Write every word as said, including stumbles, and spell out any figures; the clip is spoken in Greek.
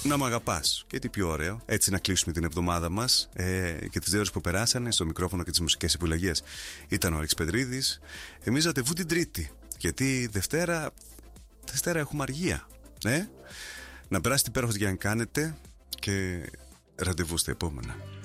Να μ' αγαπάς. Και τι πιο ωραίο. Έτσι να κλείσουμε την εβδομάδα μας ε, και τις δύο ώρες που περάσανε στο μικρόφωνο και τις μουσικές επιλογές. Ήταν ο Άλεξ Πετρίδης. Εμείς ραντεβού την Τρίτη. Γιατί Δευτέρα, Δευτέρα έχουμε αργία. Ε? Να περάσετε υπέροχος για να κάνετε και ραντεβού στα επόμενα.